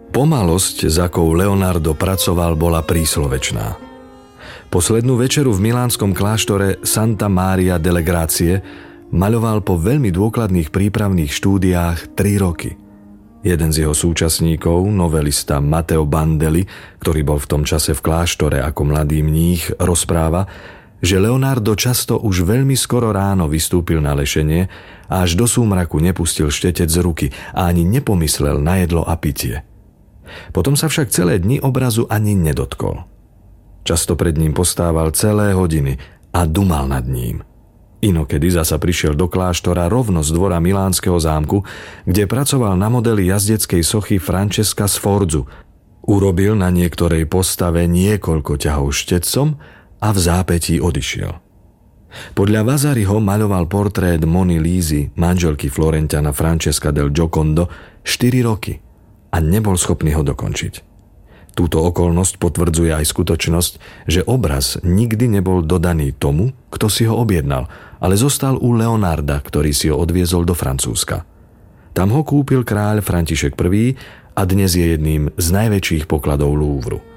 Pomalosť, za akou Leonardo pracoval, bola príslovečná. Poslednú večeru v milánskom kláštore Santa Maria delle Grazie maľoval po veľmi dôkladných prípravných štúdiách 3 roky. Jeden z jeho súčasníkov, novelista Matteo Bandelli, ktorý bol v tom čase v kláštore ako mladý mních, rozpráva, že Leonardo často už veľmi skoro ráno vystúpil na lešenie a až do súmraku nepustil štetec z ruky a ani nepomyslel na jedlo a pitie. Potom sa však celé dni obrazu ani nedotkol. Často pred ním postával celé hodiny a dumal nad ním. Inokedy zasa prišiel do kláštora rovno z dvora milánskeho zámku, kde pracoval na modeli jazdeckej sochy Francesca Sforzu. Urobil na niektorej postave niekoľko ťahov štetcom a v zápätí odišiel. Podľa Vasariho maľoval portrét Mony Lízy, manželky Florentiana Francesca del Giocondo, 4 roky a nebol schopný ho dokončiť. Túto okolnosť potvrdzuje aj skutočnosť, že obraz nikdy nebol dodaný tomu, kto si ho objednal, ale zostal u Leonarda, ktorý si ho odviezol do Francúzska. Tam ho kúpil kráľ František I a dnes je jedným z najväčších pokladov Louvru.